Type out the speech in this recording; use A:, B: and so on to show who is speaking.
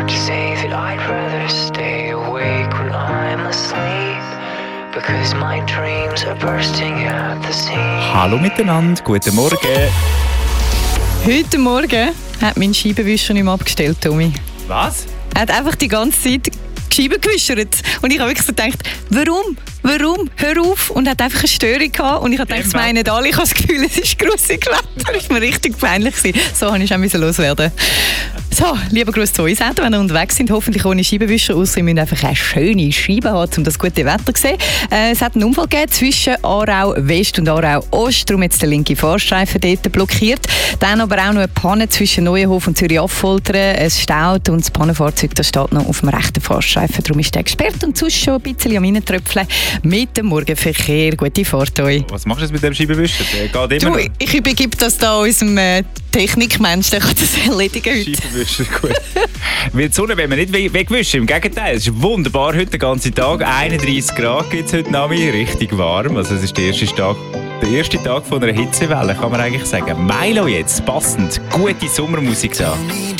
A: to say that I'd rather stay awake when I'm asleep, because my dreams are bursting at the seams.
B: Hallo miteinander, guten Morgen.
C: Heute Morgen hat mein Scheibenwischer nicht mehr abgestellt, Tommy.
B: Was?
C: Er hat einfach die ganze Zeit die Scheiben gewischert. Und ich habe wirklich so gedacht, warum? Hör auf. Und er hat einfach eine Störung gehabt. Und ich habe gedacht, es meinen alle. Ich habe das Gefühl, es ist grusig Wetter. Das war mir richtig peinlich. So habe ich auch loswerden. So, lieber Gruß zu uns, wenn ihr unterwegs sind, hoffentlich ohne Scheibenwischer, ausser ihr müsst einfach eine schöne Scheibe haben, um das gute Wetter zu sehen. Es hat einen Unfall gegeben zwischen Aarau West und Aarau Ost, darum jetzt der linke Fahrstreifen dort blockiert. Dann aber auch noch eine Panne zwischen Neuenhof und Zürich-Affoltern. Es staut und das Pannenfahrzeug das steht noch auf dem rechten Fahrstreifen, darum ist der gesperrt und sonst schon ein bisschen am Reintröpfeln mit dem Morgenverkehr. Gute Fahrt euch.
B: Was machst du jetzt mit dem Scheibenwischer? Der geht immer noch.
C: Ich übergebe das da unserem Technikmensch, der kann das erledigen heute.
B: Scheibenwischer, gut. Weil die Sonne wollen wir nicht wegwischen, im Gegenteil. Es ist wunderbar heute den ganzen Tag. 31 Grad gibt es heute Nachmittag, richtig warm. Also es ist der erste Tag von einer Hitzewelle, kann man eigentlich sagen. Milo jetzt, passend, gute Sommermusik an.